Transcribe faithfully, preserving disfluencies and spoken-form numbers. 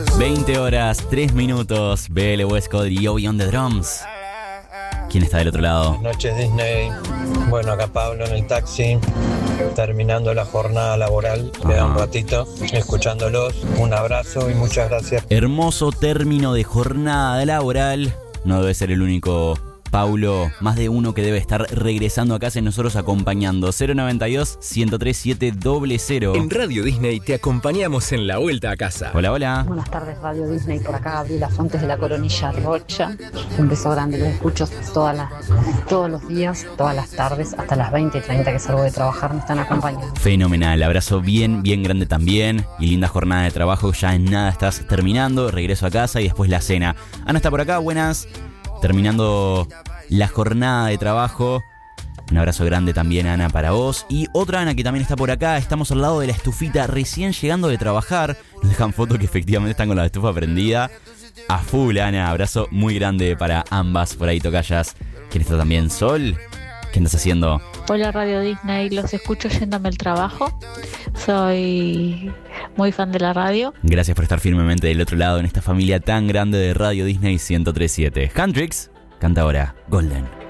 veinte horas, tres minutos. B L Westcott y Obi on the drums. ¿Quién está del otro lado? Buenas noches, Disney. Bueno, acá Pablo en el taxi, terminando la jornada laboral. Me da un ratito escuchándolos. Un abrazo y muchas gracias. Hermoso término de jornada laboral. No debe ser el único, Paulo. Más de uno que debe estar regresando a casa y nosotros acompañando. cero noventa y dos, ciento tres, siete cero cero. En Radio Disney te acompañamos en la vuelta a casa. Hola, hola. Buenas tardes, Radio Disney. Por acá, Gabriela Fontes de la Coronilla Rocha. Un beso grande. Los escucho todas las, todos los días, todas las tardes, hasta las veinte y treinta que salgo de trabajar. Me están acompañando. Fenomenal. Abrazo bien, bien grande también. Y linda jornada de trabajo. Ya en nada estás terminando. Regreso a casa y después la cena. Ana está por acá. Buenas. Terminando la jornada de trabajo. Un abrazo grande también, Ana, para vos. Y otra Ana que también está por acá. Estamos al lado de la estufita, recién llegando de trabajar. Nos dejan fotos que efectivamente están con la estufa prendida. A full, Ana. Abrazo muy grande para ambas por ahí, tocayas. ¿Quién está también? Sol. ¿Qué andas haciendo? Hola, Radio Disney. Los escucho yéndome al trabajo. Soy muy fan de la radio. Gracias por estar firmemente del otro lado en esta familia tan grande de Radio Disney ciento tres punto siete. Hendrix canta ahora Golden.